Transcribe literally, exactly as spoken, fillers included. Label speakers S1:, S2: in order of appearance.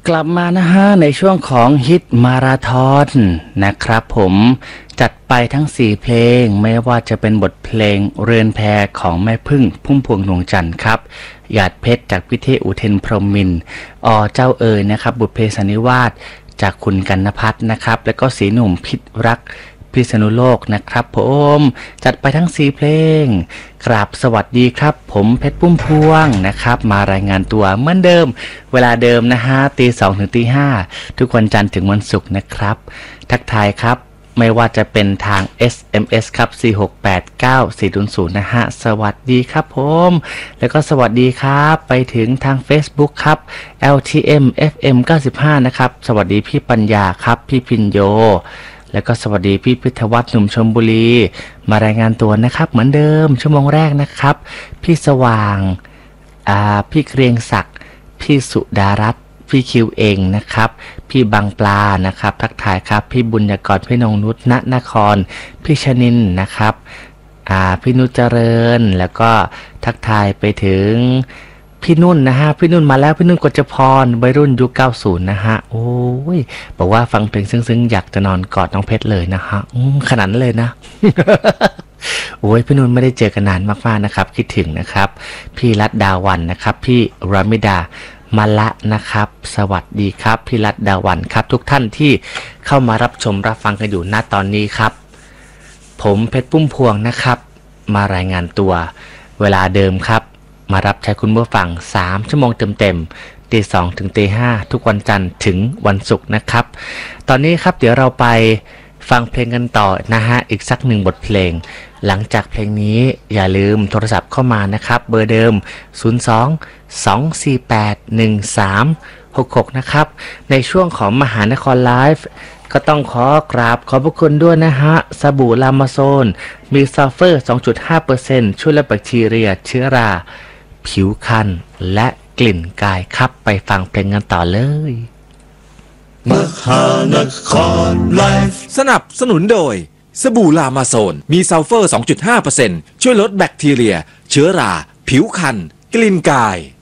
S1: กลับมานะฮะในช่วงของฮิตมาราธอนนะครับผมจัดไปทั้งสี่เพลงไม่ว่าจะเป็นบทเพลงเรือนแพของแม่พึ่งพุ่มพวงดวงจันทร์ครับหยาดเพชรจากพิเทพอุเทนพรหมินทร์อเจ้าเอ๋ยนะครับบุพเพสันนิวาสจากคุณกนพัฒน์นะครับแล้วก็สีหนุ่มพิษรักพิษณุโลกนะครับผมจัดไปทั้งสี่เพลงกราบสวัสดีครับผมเพชรพุ่มพวงนะครับมารายงานตัวเหมือนเดิมเวลาเดิมนะฮะตีสองถึงตีห้าทุกวันจันทร์ถึงวันศุกร์นะครับทักทายครับไม่ว่าจะเป็นทาง เอส เอ็ม เอส ครับสี่ หก แปด เก้า สี่ ศูนย์ ศูนย์นะฮะสวัสดีครับผมแล้วก็สวัสดีครับไปถึงทาง Facebook ครับ แอล ที เอ็ม เอฟ เอ็ม เก้าสิบห้านะครับสวัสดีพี่ปัญญาครับพี่พินโยแล้วก็สวัสดีพี่พิทวัฒน์หนุ่มชลบุรีมารายงานตัวนะครับเหมือนเดิมชั่วโมงแรกนะครับพี่สว่างอ่าพี่เกรียงศักดิ์พี่สุดารัตน์พี่คิวเองนะครับพี่บางปลานะครับทักทายครับพี่บุญยกรพี่นงนุชณนครพี่ชนินนะครับอ่าพี่นุชเจริญแล้วก็ทักทายไปถึงพี่นุ่นนะฮะพี่นุ่นมาแล้วพี่นุ่นกฤษพรวัยรุ่นยุคเก้าสิบนะฮะโอ้ยบอกว่าฟังเพลงซึ้งๆอยากจะนอนกอดน้องเพชรเลยนะฮะขนาดนั้นเลยนะ โอ้ยพี่นุ่นไม่ได้เจอกันนานมากๆนะครับคิดถึงนะครับพี่รัตดาวันนะครับพี่รามิดามาละนะครับสวัสดีครับพี่รัตดาวันครับทุกท่านที่เข้ามารับชมรับฟังกันอยู่ณตอนนี้ครับผมเพชรพุ่มพวงนะครับมารายงานตัวเวลาเดิมครับมารับใช้คุณผู้ฟังสามชั่วโมงเต็มๆตีสองถึงตีห้าทุกวันจันทร์ถึงวันศุกร์นะครับตอนนี้ครับเดี๋ยวเราไปฟังเพลงกันต่อนะฮะอีกสักหนึ่งบทเพลงหลังจากเพลงนี้อย่าลืมโทรศัพท์เข้ามานะครับเบอร์เดิมศูนย์ สอง สอง สี่ แปด หนึ่ง สาม หก หกนะครับในช่วงของมหานครไลฟ์ก็ต้องขอกราบขอบพระคุณด้วยนะฮะสบู่ลามาโซนมีซัลเฟอร์ สองจุดห้าเปอร์เซ็นต์ ช่วยลดแบคทีเรียเชื้อราผิวคันและกลิ่นกายครับไปฟังเพลงกันต่อเลย
S2: มหานครไลฟ์สนับสนุนโดยสบู่ลามาโซนมีซัลเฟอร์ สองจุดห้าเปอร์เซ็นต์ ช่วยลดแบคทีเรียเชื้อราผิวคันกลิ่นกาย